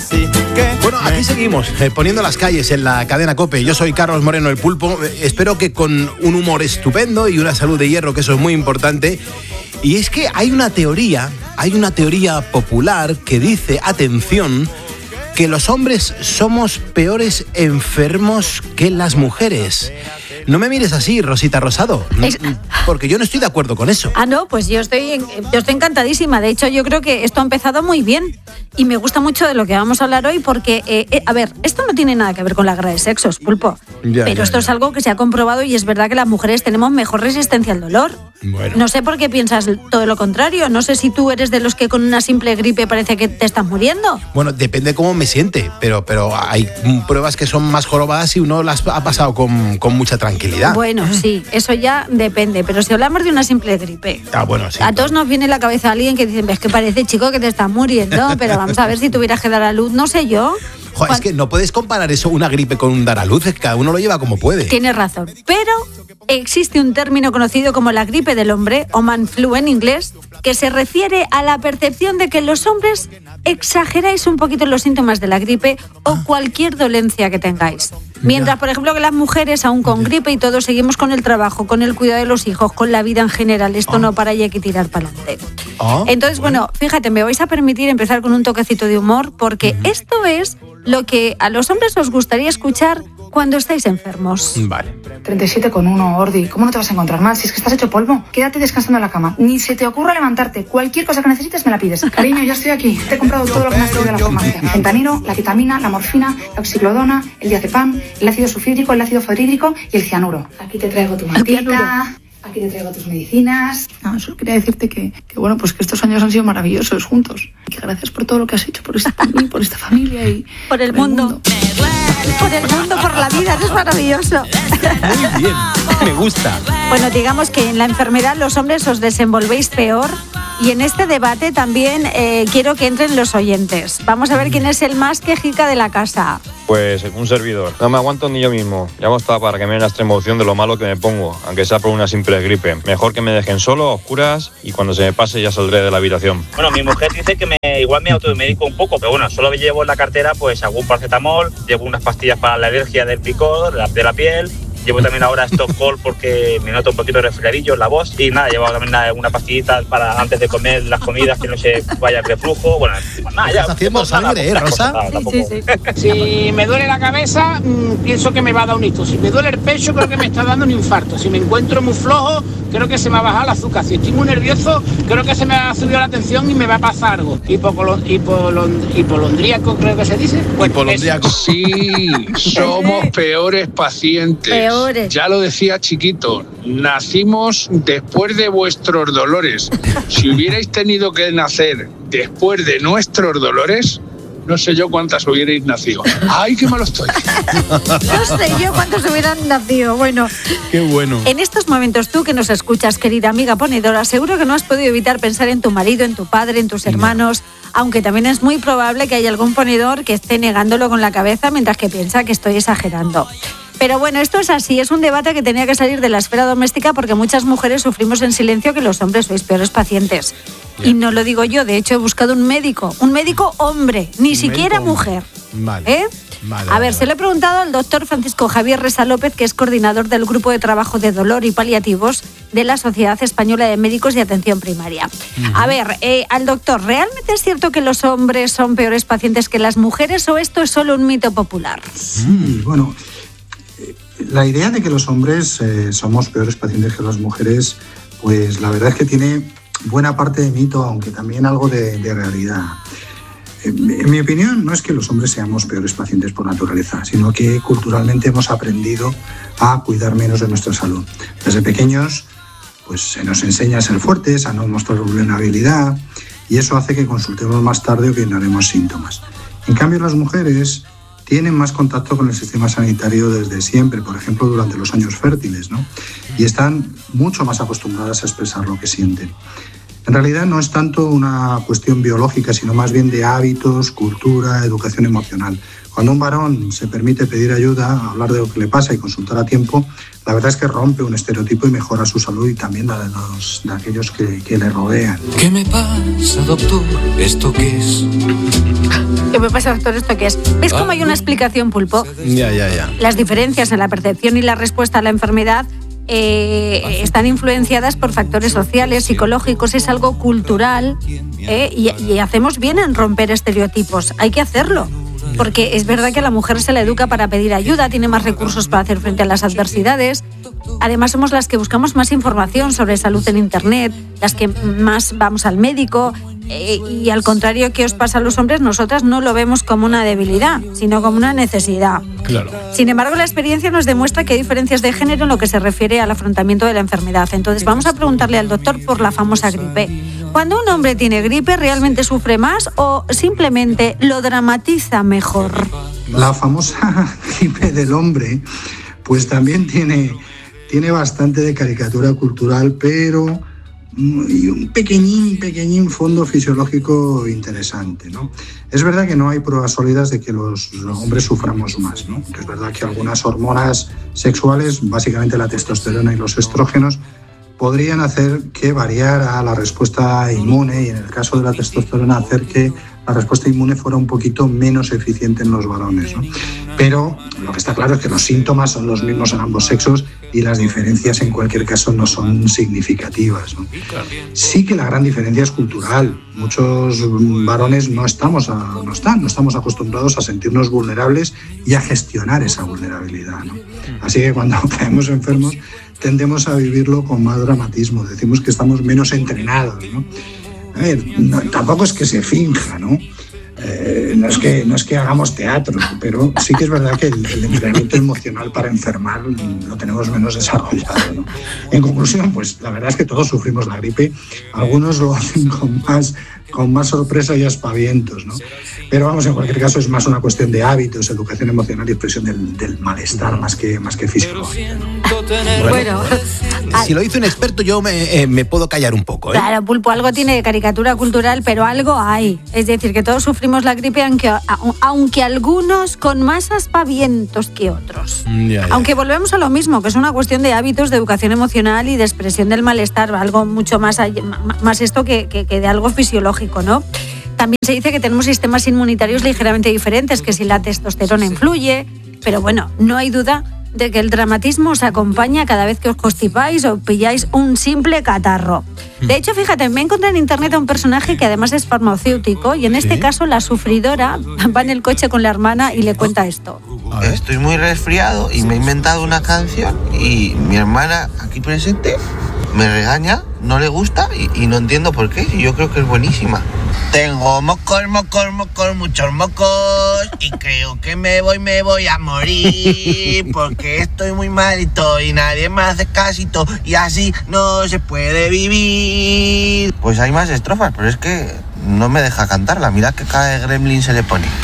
así que... Bueno, aquí seguimos poniendo las calles en la cadena COPE. Yo soy Carlos Moreno, el Pulpo. Espero que con un humor estupendo y una salud de hierro, que eso es muy importante. Y es que hay una teoría popular que dice, atención, que los hombres somos peores enfermos que las mujeres. No me mires así, Rosita Rosado, porque yo no estoy de acuerdo con eso. Ah, no, pues yo estoy encantadísima. De hecho, yo creo que esto ha empezado muy bien y me gusta mucho de lo que vamos a hablar hoy porque, a ver, esto no tiene nada que ver con la guerra de sexos, Pulpo. Pero esto es algo que se ha comprobado y es verdad que las mujeres tenemos mejor resistencia al dolor. Bueno. No sé por qué piensas todo lo contrario. No sé si tú eres de los que con una simple gripe parece que te estás muriendo. Bueno, depende cómo me siente, pero hay pruebas que son más jorobadas y uno las ha pasado con mucha tranquilidad. Bueno, sí, eso ya depende, pero si hablamos de una simple gripe, bueno, sí, a todos nos viene a la cabeza alguien que dice, ves que parece, chico, que te estás muriendo, pero vamos a ver si tuvieras que dar a luz, no sé yo. Joder, es que no puedes comparar eso, una gripe, con un dar a luz, es que cada uno lo lleva como puede. Tienes razón, pero existe un término conocido como la gripe del hombre, o man flu en inglés, que se refiere a la percepción de que los hombres exageráis un poquito los síntomas de la gripe o cualquier dolencia que tengáis. Mientras, por ejemplo, que las mujeres, aún con gripe y todo, seguimos con el trabajo, con el cuidado de los hijos, con la vida en general. Esto no para y hay que tirar para adelante. Entonces, bueno, fíjate, me vais a permitir empezar con un toquecito de humor, porque esto es lo que a los hombres os gustaría escuchar cuando estáis enfermos. Vale. 37,1, Ordi. ¿Cómo no te vas a encontrar mal? Si es que estás hecho polvo. Quédate descansando en la cama. Ni se te ocurra levantarte. Cualquier cosa que necesites me la pides. Cariño, ya estoy aquí. Te he comprado todo lo que me has traído de la farmacia. El fentanilo, la ketamina, la morfina, la oxiclodona, el diazepam, el ácido sulfídrico, el ácido fluorhídrico y el cianuro. Aquí te traigo tu mantita. Aquí te traigo tus medicinas. No, solo quería decirte que bueno, pues que estos años han sido maravillosos juntos. Que gracias por todo lo que has hecho por esta familia y por el mundo. Por el mundo, por la vida, eso es maravilloso. Muy bien, me gusta. Bueno, digamos que en la enfermedad los hombres os desenvolvéis peor y en este debate también quiero que entren los oyentes. Vamos a ver quién es el más quejica de la casa. Pues un servidor. No me aguanto ni yo mismo. Llamo hasta para que me den la extrema opción de lo malo que me pongo, aunque sea por una simple gripe. Mejor que me dejen solo, a oscuras, y cuando se me pase ya saldré de la habitación. Bueno, mi mujer dice que igual me automedico un poco, pero bueno, solo llevo en la cartera pues algún paracetamol, llevo unas pastillas para la alergia del picor, de la piel. Llevo también ahora Stockholm porque me noto un poquito de resfriadillo en la voz. Y nada, llevo también una pastillita para antes de comer las comidas que no se vaya el reflujo. Bueno, nada, ya. Estás haciendo sangre, Rosa? Sí. Si me duele la cabeza, pienso que me va a dar un hito. Si me duele el pecho, creo que me está dando un infarto. Si me encuentro muy flojo, creo que se me va a bajar el azúcar. Si estoy muy nervioso, creo que se me va a subir la tensión y me va a pasar algo. Hipolondríaco, creo que se dice. Bueno, hipolondríaco. Sí, somos peores pacientes. Ya lo decía Chiquito, nacimos después de vuestros dolores. Si hubierais tenido que nacer después de nuestros dolores, no sé yo cuántas hubierais nacido. ¡Ay, qué malo estoy! No sé yo cuántos hubieran nacido. Bueno, qué bueno. En estos momentos, tú que nos escuchas, querida amiga ponedora, seguro que no has podido evitar pensar en tu marido, en tu padre, en tus hermanos, aunque también es muy probable que haya algún ponedor que esté negándolo con la cabeza mientras que piensa que estoy exagerando. Pero bueno, esto es así, es un debate que tenía que salir de la esfera doméstica porque muchas mujeres sufrimos en silencio que los hombres sois peores pacientes. Yeah. Y no lo digo yo, de hecho he buscado un médico hombre, ni siquiera mujer. Vale. A ver, se lo he preguntado al doctor Francisco Javier Resa López, que es coordinador del Grupo de Trabajo de Dolor y Paliativos de la Sociedad Española de Médicos de Atención Primaria. A ver, al doctor, ¿realmente es cierto que los hombres son peores pacientes que las mujeres o esto es solo un mito popular? Sí, bueno, la idea de que los hombres somos peores pacientes que las mujeres, pues la verdad es que tiene buena parte de mito, aunque también algo de realidad. En mi opinión, no es que los hombres seamos peores pacientes por naturaleza, sino que culturalmente hemos aprendido a cuidar menos de nuestra salud. Desde pequeños, pues se nos enseña a ser fuertes, a no mostrar vulnerabilidad, y eso hace que consultemos más tarde o que ignoremos síntomas. En cambio, las mujeres tienen más contacto con el sistema sanitario desde siempre, por ejemplo, durante los años fértiles, ¿no? Y están mucho más acostumbradas a expresar lo que sienten. En realidad no es tanto una cuestión biológica, sino más bien de hábitos, cultura, educación emocional. Cuando un varón se permite pedir ayuda, hablar de lo que le pasa y consultar a tiempo, la verdad es que rompe un estereotipo y mejora su salud y también la de aquellos que le rodean. ¿Qué me pasa, doctor? ¿Esto qué es? ¿Qué me pasa, doctor? ¿Esto qué es? ¿Ves cómo hay una explicación, Pulpo? Ya. Las diferencias en la percepción y la respuesta a la enfermedad están influenciadas por factores sociales, psicológicos, es algo cultural, y hacemos bien en romper estereotipos. Hay que hacerlo. Porque es verdad que a la mujer se la educa para pedir ayuda, tiene más recursos para hacer frente a las adversidades. Además, somos las que buscamos más información sobre salud en Internet, las que más vamos al médico. Y al contrario que os pasa a los hombres, nosotras no lo vemos como una debilidad, sino como una necesidad. Claro. Sin embargo, la experiencia nos demuestra que hay diferencias de género en lo que se refiere al afrontamiento de la enfermedad. Entonces, vamos a preguntarle al doctor por la famosa gripe. Cuando un hombre tiene gripe, ¿realmente sufre más o simplemente lo dramatiza mejor? La famosa gripe del hombre, pues también tiene bastante de caricatura cultural, pero y un pequeñín fondo fisiológico interesante, ¿no? Es verdad que no hay pruebas sólidas de que los hombres suframos más, ¿no? Es verdad que algunas hormonas sexuales, básicamente la testosterona y los estrógenos, podrían hacer que variara la respuesta inmune y en el caso de la testosterona hacer que la respuesta inmune fuera un poquito menos eficiente en los varones, ¿no? Pero lo que está claro es que los síntomas son los mismos en ambos sexos y las diferencias en cualquier caso no son significativas, ¿no? Sí que la gran diferencia es cultural. Muchos varones no estamos acostumbrados a sentirnos vulnerables y a gestionar esa vulnerabilidad, ¿no? Así que cuando caemos enfermos tendemos a vivirlo con más dramatismo. Decimos que estamos menos entrenados, ¿no? A ver, tampoco es que se finja, ¿no? No es que hagamos teatro, pero sí que es verdad que el entrenamiento emocional para enfermar lo tenemos menos desarrollado, ¿no? En conclusión, pues la verdad es que todos sufrimos la gripe. Algunos lo hacen con más sorpresa y aspavientos, ¿no? Pero vamos, en cualquier caso es más una cuestión de hábitos, educación emocional y expresión del malestar más que fisiológico. Bueno, si lo dice un experto yo me puedo callar un poco, ¿eh? Claro, Pulpo, algo tiene de caricatura cultural, pero algo hay. Es decir, que todos sufrimos la gripe, aunque algunos con más aspavientos que otros. Ya. Aunque volvemos a lo mismo, que es una cuestión de hábitos, de educación emocional y de expresión del malestar, algo mucho más esto que de algo fisiológico, ¿no? También se dice que tenemos sistemas inmunitarios ligeramente diferentes, que si la testosterona influye, pero bueno, no hay duda de que el dramatismo os acompaña cada vez que os constipáis o pilláis un simple catarro. De hecho, fíjate, me encontré en internet a un personaje que además es farmacéutico y en este caso la sufridora va en el coche con la hermana y le cuenta esto. Estoy muy resfriado y me he inventado una canción y mi hermana aquí presente me regaña, no le gusta y no entiendo por qué, y yo creo que es buenísima. Tengo mocos, muchos mocos y creo que me voy a morir porque estoy muy malito y nadie me hace casito y así no se puede vivir. Pues hay más estrofas, pero es que no me deja cantarla, mira que cada gremlin se le pone.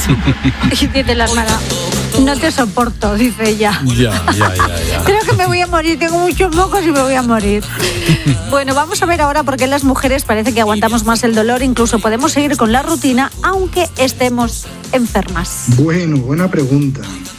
Y dice la hermana, no te soporto, dice ella. Ya. Creo que me voy a morir, tengo muchos mocos y me voy a morir. Bueno, vamos a ver ahora por qué las mujeres parece que aguantamos más el dolor, incluso podemos seguir con la rutina aunque estemos enfermas. Bueno, buena pregunta.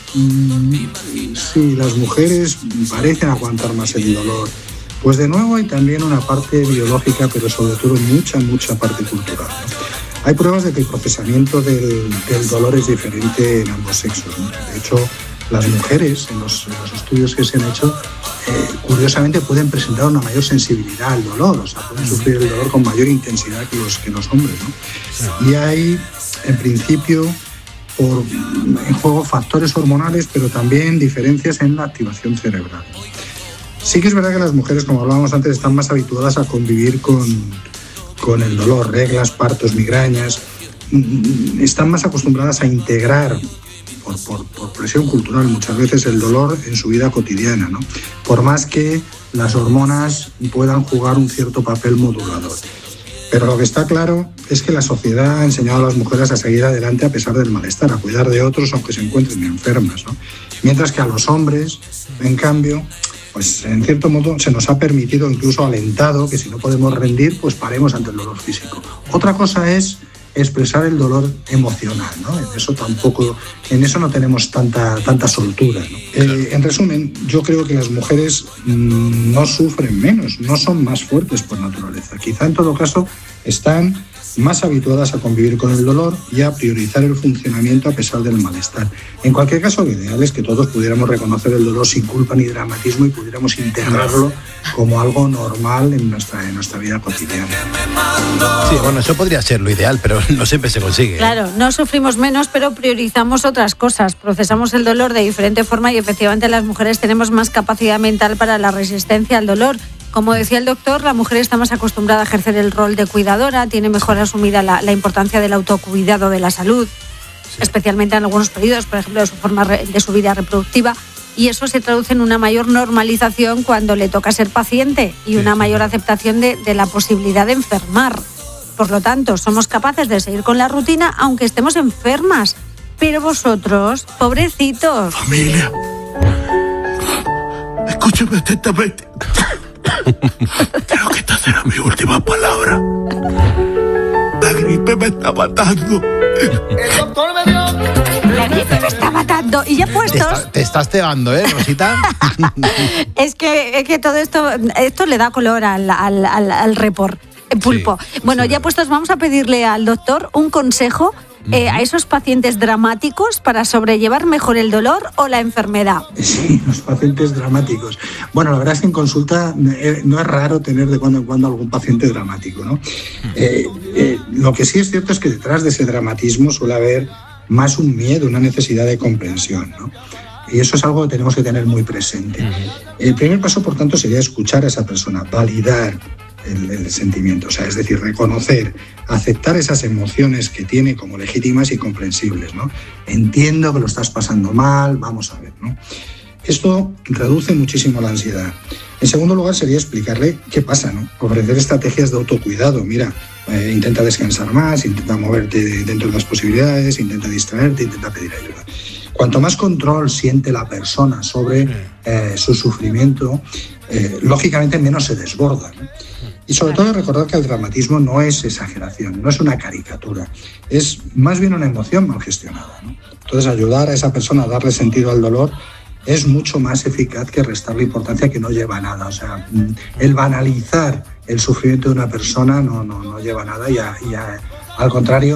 Sí, las mujeres parecen aguantar más el dolor. Pues de nuevo hay también una parte biológica, pero sobre todo mucha parte cultural, ¿no? Hay pruebas de que el procesamiento del dolor es diferente en ambos sexos, ¿no? De hecho, las mujeres, en los estudios que se han hecho, curiosamente pueden presentar una mayor sensibilidad al dolor, o sea, pueden sufrir el dolor con mayor intensidad que los hombres, ¿no? Y hay, en principio, en juego factores hormonales, pero también diferencias en la activación cerebral. Sí que es verdad que las mujeres, como hablábamos antes, están más habituadas a convivir con el dolor, reglas, partos, migrañas, están más acostumbradas a integrar, por presión cultural muchas veces, el dolor en su vida cotidiana, ¿no? Por más que las hormonas puedan jugar un cierto papel modulador. Pero lo que está claro es que la sociedad ha enseñado a las mujeres a seguir adelante a pesar del malestar, a cuidar de otros aunque se encuentren enfermas, ¿no? Mientras que a los hombres, en cambio, pues en cierto modo se nos ha permitido, incluso alentado, que si no podemos rendir, pues paremos ante el dolor físico. Otra cosa es expresar el dolor emocional, ¿no? En eso no tenemos tanta soltura, ¿no? En resumen, yo creo que las mujeres no sufren menos, no son más fuertes por naturaleza. Quizá en todo caso están más habituadas a convivir con el dolor y a priorizar el funcionamiento a pesar del malestar. En cualquier caso, lo ideal es que todos pudiéramos reconocer el dolor sin culpa ni dramatismo y pudiéramos integrarlo como algo normal en nuestra vida cotidiana. Sí, bueno, eso podría ser lo ideal, pero no siempre se consigue. Claro, no sufrimos menos, pero priorizamos otras cosas. Procesamos el dolor de diferente forma y efectivamente las mujeres tenemos más capacidad mental para la resistencia al dolor. Como decía el doctor, la mujer está más acostumbrada a ejercer el rol de cuidadora, tiene mejor asumida la importancia del autocuidado de la salud, especialmente en algunos periodos, por ejemplo, de su vida reproductiva, y eso se traduce en una mayor normalización cuando le toca ser paciente y una mayor aceptación de la posibilidad de enfermar. Por lo tanto, somos capaces de seguir con la rutina aunque estemos enfermas. Pero vosotros, pobrecitos. Familia, escúchame atentamente. Creo que esta será mi última palabra. La gripe me está matando. El doctor me dio. La gripe me está matando. Y ya puestos. Te estás cebando, Rosita. es que todo esto le da color al report. Pulpo. Sí, bueno, ya puestos, vamos a pedirle al doctor un consejo a esos pacientes dramáticos para sobrellevar mejor el dolor o la enfermedad. Sí, los pacientes dramáticos. Bueno, la verdad es que en consulta no es raro tener de cuando en cuando algún paciente dramático, ¿no? Lo que sí es cierto es que detrás de ese dramatismo suele haber más un miedo, una necesidad de comprensión, ¿no? Y eso es algo que tenemos que tener muy presente. El primer paso, por tanto, sería escuchar a esa persona, validar el sentimiento, o sea, es decir, reconocer, aceptar esas emociones que tiene como legítimas y comprensibles, ¿no? Entiendo que lo estás pasando mal, vamos a ver, ¿no? Esto reduce muchísimo la ansiedad. En segundo lugar, sería explicarle qué pasa, ¿no? Ofrecer estrategias de autocuidado. Mira, intenta descansar más, intenta moverte dentro de las posibilidades, intenta distraerte, intenta pedir ayuda. Cuanto más control siente la persona sobre su sufrimiento, lógicamente menos se desborda, ¿no? Y sobre todo recordar que el dramatismo no es exageración, no es una caricatura, es más bien una emoción mal gestionada, ¿no? Entonces ayudar a esa persona a darle sentido al dolor es mucho más eficaz que restarle importancia que no lleva a nada. O sea, el banalizar el sufrimiento de una persona no lleva a nada y al contrario,